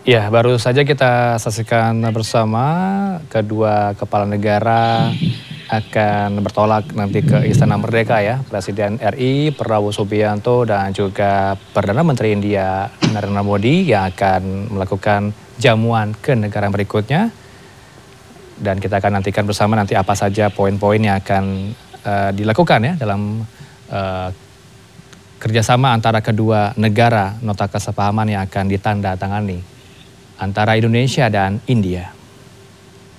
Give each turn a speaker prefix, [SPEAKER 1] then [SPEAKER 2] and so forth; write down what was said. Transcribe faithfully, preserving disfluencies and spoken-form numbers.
[SPEAKER 1] Ya, baru saja kita saksikan bersama kedua kepala negara akan bertolak nanti ke Istana Merdeka ya. Presiden R I Prabowo Subianto dan juga Perdana Menteri India Narendra Modi yang akan melakukan jamuan ke negara berikutnya. Dan kita akan nantikan bersama nanti apa saja poin-poin yang akan uh, dilakukan ya dalam uh, kerjasama antara kedua negara, nota kesepahaman yang akan ditandatangani antara Indonesia dan India.